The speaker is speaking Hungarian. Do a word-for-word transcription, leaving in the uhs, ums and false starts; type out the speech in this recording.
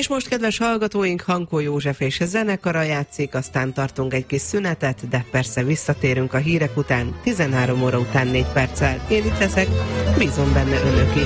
És most, kedves hallgatóink, Hankó József és a zenekara játszik, aztán tartunk egy kis szünetet, de persze visszatérünk a hírek után, tizenhárom óra után négy perccel. Én itt leszek, bízom benne önök is.